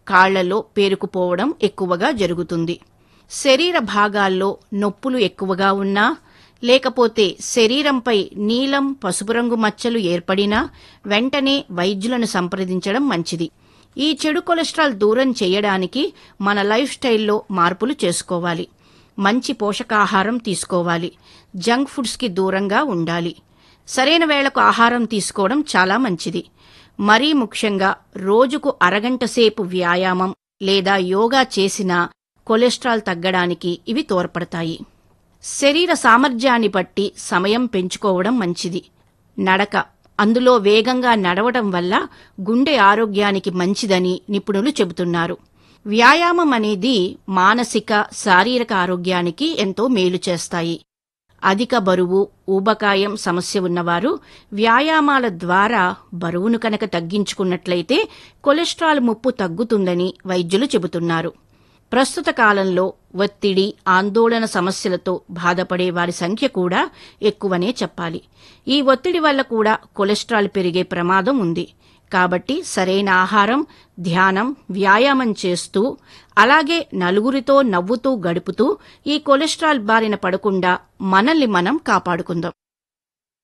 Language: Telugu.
కాళ్లలో పేరుకుపోవడం ఎక్కువగా జరుగుతుంది. శరీర భాగాల్లో నొప్పులు ఎక్కువగా ఉన్నా, లేకపోతే శరీరంపై నీలం, పసుపు రంగు మచ్చలు ఏర్పడినా వెంటనే వైద్యులను సంప్రదించడం మంచిది. ఈ చెడు కొలెస్ట్రాల్ దూరం చేయడానికి మన లైఫ్ స్టైల్లో మార్పులు చేసుకోవాలి. మంచి పోషకాహారం తీసుకోవాలి. జంక్ ఫుడ్స్కి దూరంగా ఉండాలి. సరైన వేళకు ఆహారం తీసుకోవడం చాలా మంచిది. మరీ ముఖ్యంగా రోజుకు అరగంట సేపు వ్యాయామం లేదా యోగా చేసినా కొలెస్ట్రాల్ తగ్గడానికి ఇవి తోడ్పడతాయి. శరీర సామర్థ్యాన్ని బట్టి సమయం పెంచుకోవడం మంచిది. నడక, అందులో వేగంగా నడవడం వల్ల గుండె ఆరోగ్యానికి మంచిదని నిపుణులు చెబుతున్నారు. వ్యాయామం అనేది మానసిక, శారీరక ఆరోగ్యానికి ఎంతో మేలు చేస్తాయి. అధిక బరువు, ఊబకాయం సమస్య ఉన్నవారు వ్యాయామాల ద్వారా బరువును కనుక తగ్గించుకున్నట్లయితే కొలెస్ట్రాల్ ముప్పు తగ్గుతుందని వైద్యులు చెబుతున్నారు. ప్రస్తుత కాలంలో ఒత్తిడి, ఆందోళన సమస్యలతో బాధపడే వారి సంఖ్య కూడా ఎక్కువనే చెప్పాలి. ఈ ఒత్తిడి వల్ల కూడా కొలెస్ట్రాల్ పెరిగే ప్రమాదం ఉంది. కాబట్టి సరైన ఆహారం, ధ్యానం, వ్యాయామం చేస్తూ, అలాగే నలుగురితో నవ్వుతూ గడుపుతూ ఈ కొలెస్ట్రాల్ బారిన పడకుండా మనల్ని మనం కాపాడుకుందాం.